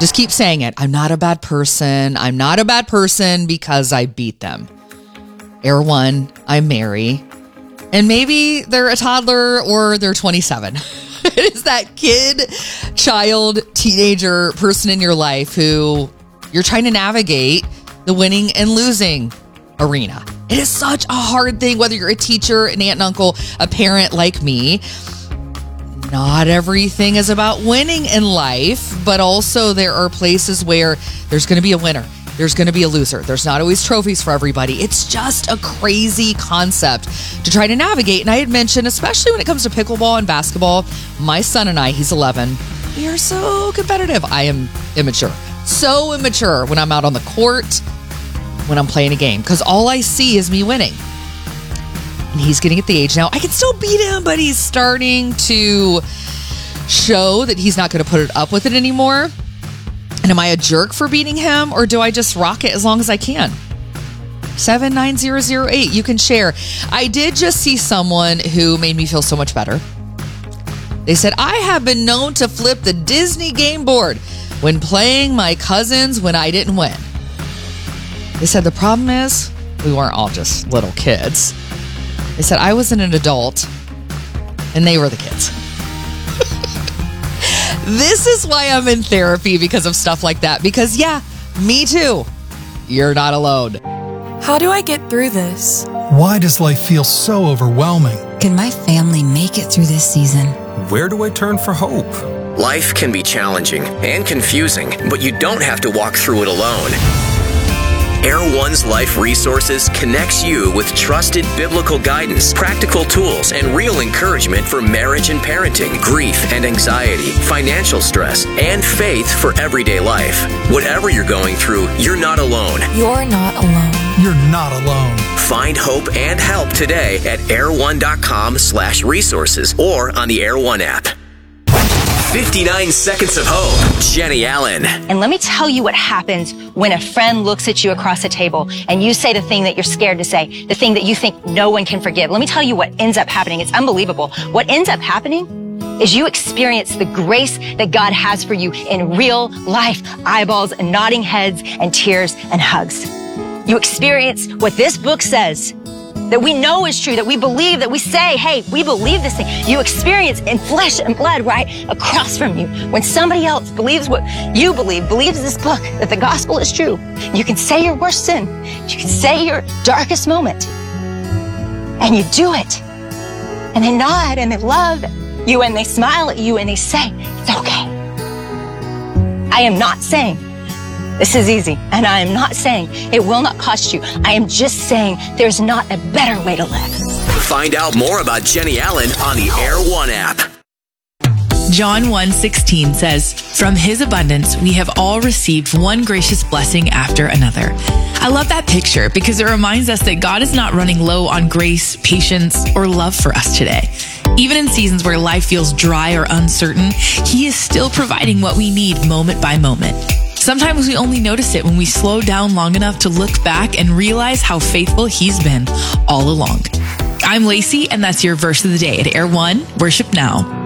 Just keep saying it. I'm not a bad person. I'm not a bad person because I beat them. Air 1, I'm Mary. And maybe they're a toddler or they're 27. It is that kid, child, teenager person in your life who you're trying to navigate the winning and losing arena. It is such a hard thing, whether you're a teacher, an aunt and uncle, a parent like me. Not everything is about winning in life, but also there are places where there's going to be a winner. There's going to be a loser. There's not always trophies for everybody. It's just a crazy concept to try to navigate. And I had mentioned, especially when it comes to pickleball and basketball, my son and I, he's 11, we are so competitive. I am immature. So immature when I'm out on the court, when I'm playing a game, because all I see is me winning. And he's getting at the age now, I can still beat him, but he's starting to show that he's not going to put it up with it anymore. And am I a jerk for beating him, or do I just rock it as long as I can? 79008, you can share. I did just see someone who made me feel so much better. They said, I have been known to flip the Disney game board when playing my cousins when I didn't win. They said the problem is we weren't all just little kids. They said I wasn't an adult and they were the kids. This is why I'm in therapy, because of stuff like that. Because yeah, me too. You're not alone. How do I get through this? Why does life feel so overwhelming? Can my family make it through this season? Where do I turn for hope? Life can be challenging and confusing, but you don't have to walk through it alone. Air One's Life Resources connects you with trusted biblical guidance, practical tools, and real encouragement for marriage and parenting, grief and anxiety, financial stress, and faith for everyday life. Whatever you're going through, you're not alone. You're not alone. You're not alone. Find hope and help today at air1.com/resources or on the Air One app. 59 Seconds of Hope, Jenny Allen. And let me tell you what happens when a friend looks at you across a table and you say the thing that you're scared to say, the thing that you think no one can forgive. Let me tell you what ends up happening. It's unbelievable. What ends up happening is you experience the grace that God has for you in real life, eyeballs and nodding heads and tears and hugs. You experience what this book says, that we know is true, that we believe, that we say, hey, we believe this thing. You experience in flesh and blood right across from you. When somebody else believes what you believe, believes this book, that the gospel is true, you can say your worst sin, you can say your darkest moment, and you do it. And they nod and they love you and they smile at you and they say, it's okay. I am not saying this is easy, and I am not saying it will not cost you. I am just saying there's not a better way to live. Find out more about Jenny Allen on the Air One app. John 1:16 says, from his abundance, we have all received one gracious blessing after another. I love that picture because it reminds us that God is not running low on grace, patience, or love for us today. Even in seasons where life feels dry or uncertain, he is still providing what we need moment by moment. Sometimes we only notice it when we slow down long enough to look back and realize how faithful he's been all along. I'm Lacey, and that's your verse of the day at Air One. Worship now.